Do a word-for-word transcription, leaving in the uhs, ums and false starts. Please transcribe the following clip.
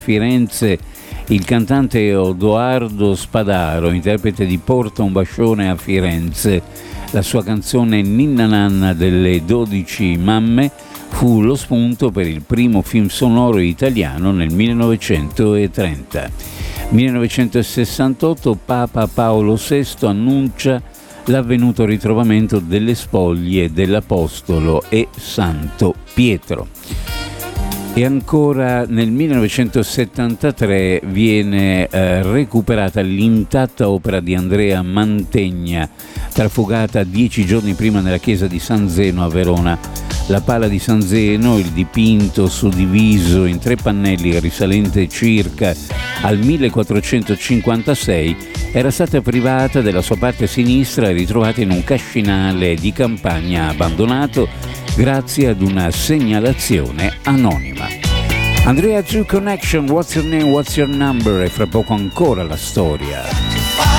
Firenze il cantante Edoardo Spadaro, interprete di Porta un bascione a Firenze. La sua canzone Ninna Nanna delle dodici mamme fu lo spunto per il primo film sonoro italiano nel millenovecentotrenta. millenovecentosessantotto Papa Paolo sesto annuncia l'avvenuto ritrovamento delle spoglie dell'Apostolo e Santo Pietro. E ancora nel millenovecentosettantatré viene eh, recuperata l'intatta opera di Andrea Mantegna, trafugata dieci giorni prima nella chiesa di San Zeno a Verona. La pala di San Zeno, il dipinto suddiviso in tre pannelli risalente circa al millequattrocentocinquantasei, era stata privata della sua parte sinistra e ritrovata in un cascinale di campagna abbandonato grazie ad una segnalazione anonima. Andrea Zoo Connection, What's Your Name, What's Your Number, e fra poco ancora la storia.